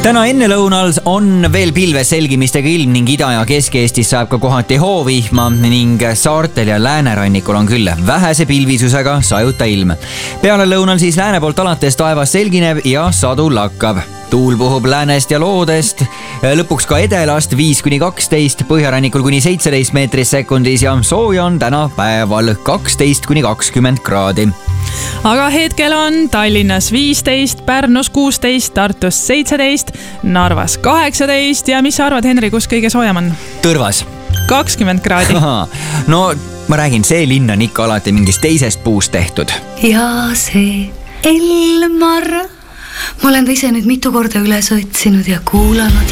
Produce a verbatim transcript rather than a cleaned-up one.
täna ennelõunal on veel pilves selgimistega ilm ning Ida- ja Kesk-Eestis saab ka kohati hoovihma ning saartel ja läänerannikul on küll vähese pilvisusega sajuta ilm. Peale lõunal siis lääne poolt alates taevas selgineb ja sadu lakkab. Tuul puhub läänest ja loodest, lõpuks ka edelast viis kuni kaksteist, põhjarannikul kuni seitseteist meetris sekundis ja sooja on täna päeval kaksteist kuni kakskümmend kraadi. Aga hetkel on Tallinnas viisteist, Pärnus kuusteist, Tartus seitseteist, Narvas kaheksateist ja mis sa arvad, Henri, kus kõige soojem on? Tõrvas. kakskümmend kraadi. No ma räägin, see linn on ikka alati mingist teisest puust tehtud. Ja see Elmar, ma olen ta ise nüüd mitu korda üles otsinud ja kuulanud